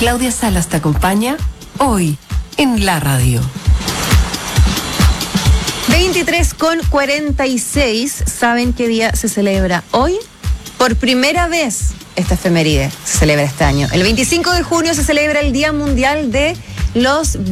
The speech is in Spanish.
Claudia Salas te acompaña hoy en la radio. 23:46. ¿Saben qué día se celebra hoy? Por primera vez esta efeméride se celebra este año. El 25 de junio se celebra el Día Mundial de los